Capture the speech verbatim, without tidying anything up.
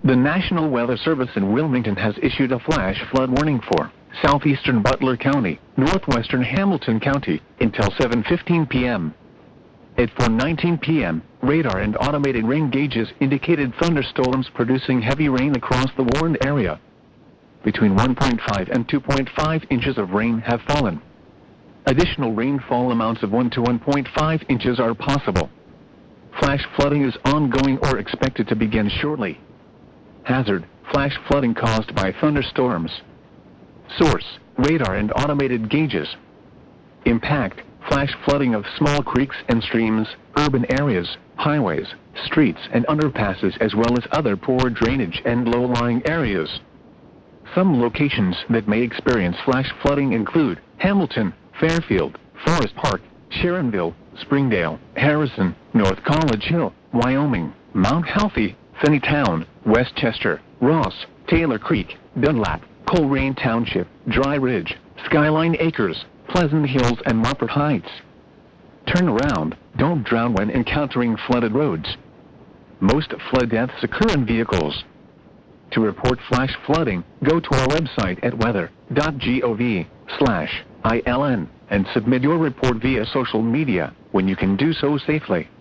The National Weather Service in Wilmington has issued a flash flood warning for southeastern Butler County, northwestern Hamilton County, until seven fifteen p m At four nineteen p m, radar and automated rain gauges indicated thunderstorms producing heavy rain across the warned area. Between one point five and two point five inches of rain have fallen. Additional rainfall amounts of one to one point five inches are possible. Flash flooding is ongoing or expected to begin shortly. Hazard: flash flooding caused by thunderstorms. Source: radar and automated gauges. Impact: flash flooding of small creeks and streams, urban areas, highways, streets and underpasses, as well as other poor drainage and low-lying areas. Some locations that may experience flash flooding include Hamilton, Fairfield, Forest Park, Sharonville, Springdale, Harrison, North College Hill, Wyoming, Mount Healthy, Finneytown, Westchester, Ross, Taylor Creek, Dunlap, Coleraine Township, Dry Ridge, Skyline Acres, Pleasant Hills and Mopper Heights. Turn around, don't drown when encountering flooded roads. Most flood deaths occur in vehicles. To report flash flooding, go to our website at weather dot gov slash I L N and submit your report via social media when you can do so safely.